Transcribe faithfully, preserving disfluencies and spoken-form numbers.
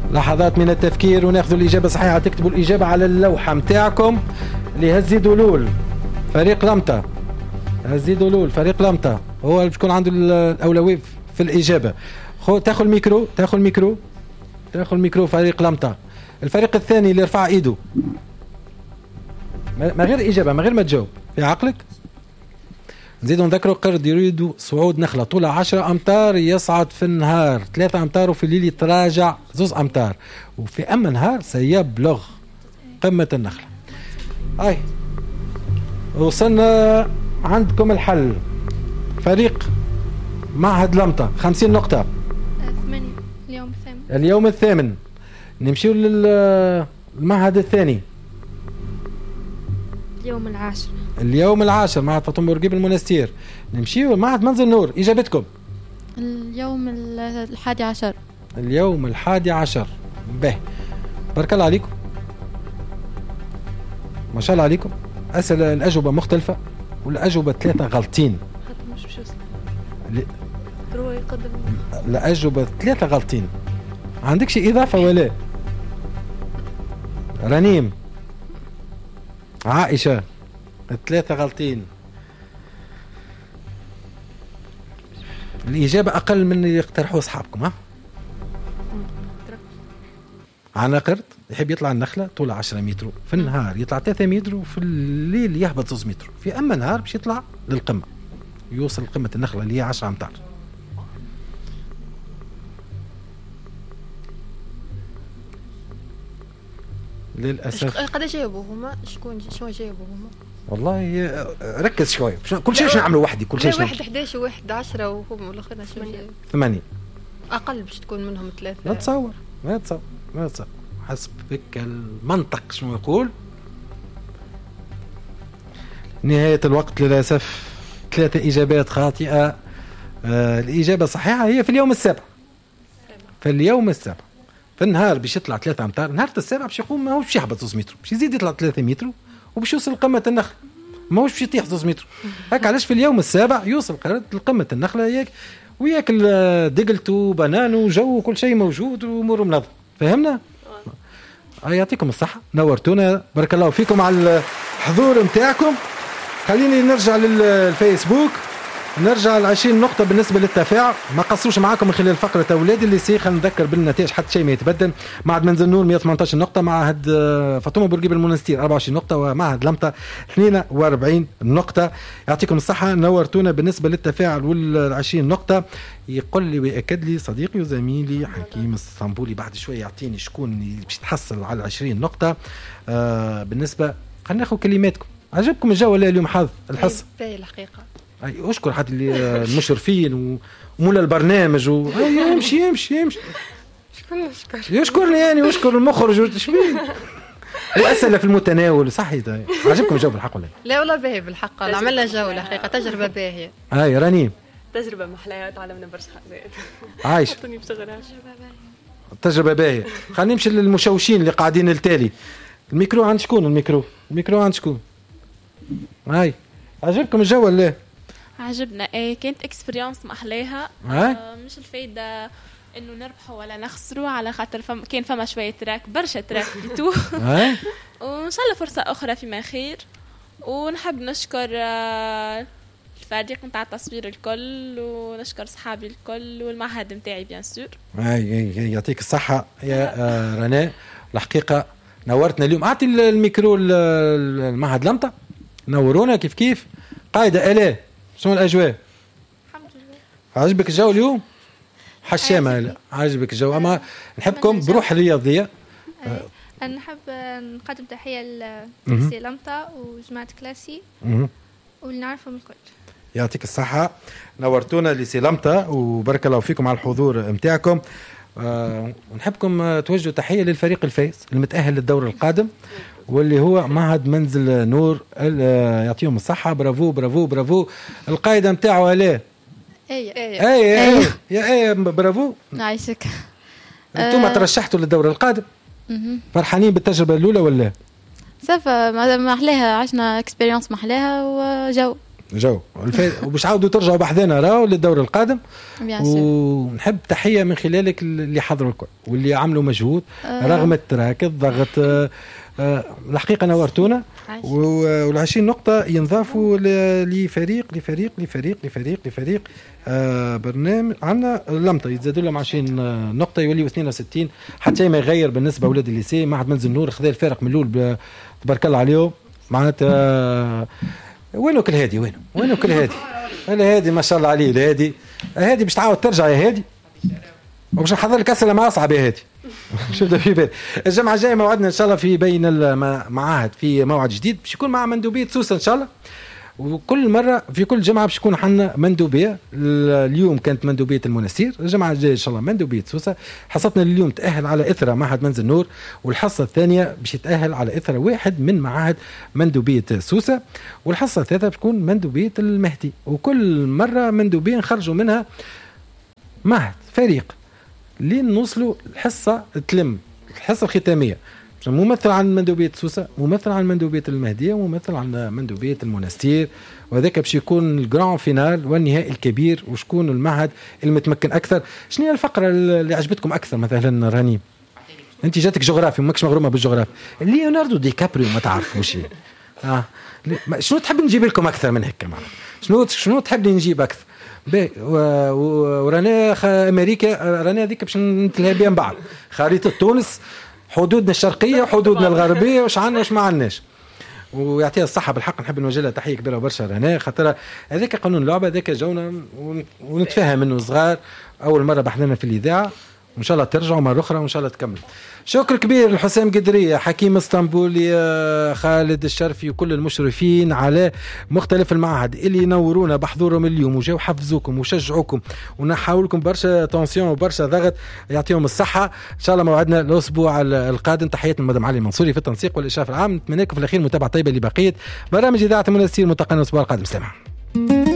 لحظات من التفكير وناخذ الإجابة صحيحة. تكتبوا الإجابة على اللوحة متاعكم اللي هزي دلول فريق لمطة. هزي دلول فريق لمطة هو اللي بتكون عنده الأولوية في الإجابة. خو تاخذ الميكرو تاخذ الميكرو تاخذ الميكرو فريق لمطة. الفريق الثاني اللي رفع ايده ما غير إجابة ما غير ما تجاوب في عقلك. نزيدوا نذكروا قرد يريدوا صعود نخلة طولها عشرة أمتار يصعد في النهار ثلاثة أمتار وفي الليل يتراجع زوز أمتار وفي أما نهار سيبلغ قمة النخلة. أي وصلنا عندكم الحل. فريق معهد لمطة خمسين نقطة. ثمانية اليوم الثامن. اليوم الثامن. نمشيو للمعهد الثاني. اليوم العاشر. اليوم العاشر معهد فاطمة بورقيب المنستير. نمشيو معهد منزل نور. إجابتكم؟ اليوم الحادي عشر. اليوم الحادي عشر. به بارك الله عليكم ما شاء الله عليكم. أسئلة الأجوبة مختلفة والأجوبة ثلاثة غلطين. حتى مش بشوز ل... روي يقدم الأجوبة ثلاثة غلطين. عندك شيء إضافة ولا؟ رنيم عائشة ثلاثة غلطين. الإجابة أقل من اللي يقترحوه أصحابكم. ها عنا قرد يحب يطلع النخلة طولها عشرة متر في النهار يطلع ثلاثة متر وفي الليل يهبط زوز متر. في أما نهار باش يطلع للقمة يوصل لقمة النخلة اللي هي عشرة أمتار. للأسف قد جاوبوا هما شكون شو جاوبوا هما والله ركز شوي كل شيء شنو نعملوا وحدي كل شيء واحد إحداش وواحد عشرة وهم الاخرين ثمانية ثمانية اقل باش تكون منهم ثلاثة. لا تصور ما تصور ما تصور حسب بك المنطق شنو يقول. نهاية الوقت للأسف ثلاثة إجابات خاطئة. آه الإجابة الصحيحة هي في اليوم السابع. في اليوم السابع في النهار باش يطلع ثلاثة أمتار. نهار السابع باش يقوم ما هوش باش يهبط زوز متر باش يزيد يطلع ثلاثة متر وباش يوصل لقمة النخل ما هوش باش يطيح زوز متر. هاك علاش في اليوم السابع يوصل قرد لقمة النخلة ياك وياكل دقلته بنانو وجو وكل شيء موجود وامور منظم. فهمنا؟ يعطيكم الصحة نورتونا بارك الله فيكم على الحضور متاعكم. خليني نرجع للفيسبوك نرجع ل عشرين نقطة بالنسبة للتفاعل. ما قصروش معاكم من خلال فقرة أولادي اللي سي خلينا نذكر بالنتائج حتى شيء ما يتبدل. معهد منزل نور مئة وثمانية عشر نقطة. معهد فاطمة بورقيب المنستير أربعة وعشرين نقطة. ومعهد لمطة اثنين وأربعين نقطة. يعطيكم الصحة نورتونا بالنسبة للتفاعل والعشرين نقطة. يقول لي ويأكد لي صديقي وزميلي حكيم الصنبولي بعد شوية يعطيني شكون باش تحصل على عشرين نقطة. آه بالنسبة خلينا ناخذ كلماتكم. عجبكم الجو ولا اليوم حظ الحصة؟ باهي الحقيقة. أي أشكر حتى المشرفين ومولا البرنامج و... يمشي يمشي يمشي شكون يشكر يشكرني يعني ويشكر المخرج وتشبيه وأسئلة في المتناول صحيح. عجبكم الجو بالحق ولا لا والله باهي بالحق عملنا جو الحقيقة تجربة باهية. هاي رنيم تجربة محلاها تعلمنا برشا حاجات. عايش تجربة باهية. خلينا نمشي للمشوشين اللي قاعدين التالي. الميكرو عند شكون؟ الميكرو الميكرو عند شكون؟ هاي عجبكم الجو ولا؟ عجبنا. ايه كانت اكسبيرينس محلاها. آه مش الفايدة انه نربحوا ولا نخسروا على خاطر فم كان فما شوية تراك برشا تراك بيتو. وان شاء الله فرصة اخرى فيما خير. ونحب نشكر آه الفريق نتاع التصوير الكل ونشكر صحابي الكل والمعهد نتاعي بيان سور. اي يعطيك الصحة يا آه رناء. الحقيقة نورتنا اليوم. اعطي الميكرو المعهد لمطة نورونا كيف كيف. قايدة الاء شنو الاجواء؟ الحمد لله. عجبك الجو اليوم؟ حشامة عجبك الجو. اما نحبكم بروح رياضية. أنا نحب نقدم تحية لسي لمطة وجماعة كلاسي واللي نعرفهم الكل. يعطيك الصحة نورتونا لسي لمطة وبارك الله فيكم على الحضور متاعكم. أه ونحبكم توجهوا تحية للفريق الفائز المتأهل للدور القادم واللي هو معهد منزل نور. يعطيهم الصحة. برافو برافو برافو. القايدة متاعه لا اي اي اي اي يا اي برافو. نعيشك. انتم أه ترشحتوا للدور القادم. فرحانين بالتجربة الأولى ولا؟ صافا ما محلاها عشنا اكسبيرينس محلاها وجو جو وباش عاودوا ترجعوا بحذنا راهو للدور القادم. ونحب تحيه من خلالك اللي حضروا الكل واللي عملوا مجهود رغم التراك الضغط. أه الحقيقه نورتونا. والعشرين نقطه ينضافوا لفريق لفريق لفريق لفريق لفريق أه برنامج عندنا لمطه يتزادوا لهم عشرين نقطه يوليوا اثنين وستين حتى ما يغير بالنسبه اولاد الليسي. معهد منزل النور خذا الفارق من الاول تبارك الله عليهم معناتها. أه وينو كل هادي وينو وينو كل هادي الهادي ما شاء الله عليه. الهادي الهادي باش تعاود ترجع يا هادي وباش نحضر لك اسئله مع اصعب يا هادي. شفت في بالي الجمعه الجايه موعدنا ان شاء الله في بين المعاهد في موعد جديد باش يكون مع مندوبيه سوسه ان شاء الله. وكل مره في كل جمعه باش يكون عندنا مندوبيه. اليوم كانت مندوبيه المنستير، الجمعه الجايه ان شاء الله مندوبيه سوسه. حصتنا اليوم تاهل على اثر معهد منزل نور، والحصه الثانيه باش يتاهل على اثر واحد من معاهد مندوبيه سوسه، والحصه الثالثه بتكون مندوبيه المهدي. وكل مره مندوبيه نخرجوا منها معهد فريق لين نوصلوا الحصه تلم الحصه الختاميه. ممثل عن مندوبيه سوسه، ممثل عن مندوبيه المهديه، وممثل عن مندوبيه المنستير، وهذاك باش يكون الجراند فينال والنهائي الكبير. وشكون المعهد المتمكن اكثر؟ شنو هي الفقره اللي عجبتكم اكثر مثلا رنيم؟ انت جاتك جغرافي وماكش مغرومه بالجغرافيا. ليوناردو دي كابريو ما تعرفوش. اه شنو تحب نجيب لكم اكثر من هيك؟ معنا شنو شنو تحب نجيب اكثر؟ ورانا امريكا رانا هذيك باش نتلها بين بعض. خريطه تونس، حدودنا الشرقيه وحدودنا الغربيه، واش عندنا واش ما عندناش. ويعطيها الصحه بالحق. نحب نوجه لها تحيه كبيره برشا رانا، خاطر هذاك قانون اللعبه، هذاك جونا ونتفاهم منه صغار. اول مره بحثنا في الاذاعه، وان شاء الله ترجعوا مره اخرى وان شاء الله تكمل. شكر كبير لحسام قدريه، حكيم اسطنبولي، خالد الشرفي، وكل المشرفين على مختلف المعاهد اللي ينورونا بحضورهم اليوم وجاو حفزوكم وشجعوكم ونحاولكم برشا تنسيون وبرشا ضغط. يعطيهم الصحه. ان شاء الله موعدنا الاسبوع القادم. تحياتنا المدام علي المنصوري في التنسيق والاشراف العام. نتمنى لكم في الاخير متابعه طيبه لبقيه برامج اذاعه المنستير. ملتقانا الاسبوع القادم. سلام.